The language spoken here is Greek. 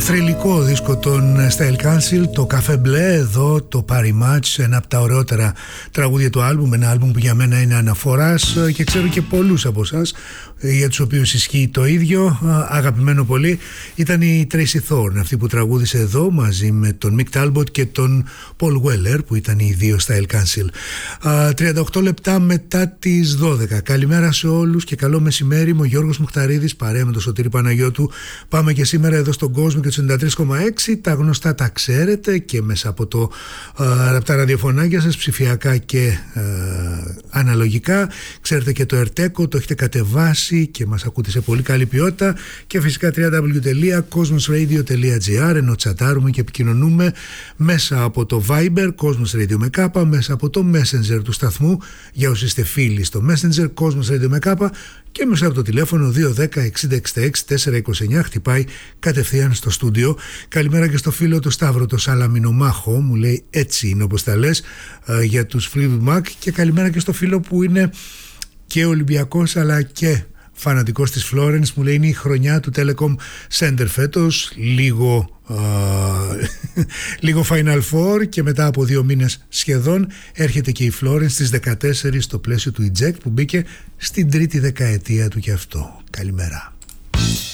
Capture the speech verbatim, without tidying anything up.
θρυλικό δίσκο των Style Council, το Café Bleu, εδώ το Paris Match, ένα από τα ωραιότερα τραγούδια του άλμπουμ, ένα άλμπουμ που για μένα είναι αναφοράς και ξέρω και πολλούς από εσάς για τους οποίους ισχύει το ίδιο. Αγαπημένο πολύ ήταν η Tracy Thorn, αυτή που τραγούδισε εδώ μαζί με τον Mick Talbot και τον Paul Weller, που ήταν οι δύο Style Council. τριάντα οκτώ λεπτά μετά τις δώδεκα. Καλημέρα σε όλους και καλό μεσημέρι. Είμαι ο Γιώργος Μουχταρίδης, παρέα με τον Σωτήρη Παναγιώτου. Πάμε και σήμερα εδώ στον κόσμο και του ενενήντα τρία κόμμα έξι. Τα γνωστά τα ξέρετε και μέσα από, το, από τα ραδιοφωνάκια σας, ψηφιακά και α, αναλογικά. Ξέρετε και το Ερτέκο, το έχετε κατεβάσει και μας ακούτε σε πολύ καλή ποιότητα. Και φυσικά double-u double-u double-u τελεία cosmos radio τελεία gr, ενώ τσατάρουμε και επικοινωνούμε μέσα από το Viber Cosmos Radio με κάπα, μέσα από το Messenger του σταθμού για όσοι είστε φίλοι στο Messenger Cosmos Radio με κάπα, και μέσα από το τηλέφωνο δύο ένα μηδέν έξι έξι έξι τέσσερα είκοσι εννιά χτυπάει κατευθείαν στο στούντιο. Καλημέρα και στο φίλο του Σταύρο, το Σαλαμινομάχο, μου λέει έτσι είναι όπως τα λες, για τους Fleetwood Mac, και καλημέρα και στο φίλο που είναι και Ολυμπιακός αλλά και φανατικός της Florence, μου λέει είναι η χρονιά του Telecom Center φέτος, λίγο, α, λίγο Final Four, και μετά από δύο μήνες σχεδόν έρχεται και η Florence στις δεκατέσσερις στο πλαίσιο του Eject που μπήκε στην τρίτη δεκαετία του και αυτό. Καλημέρα.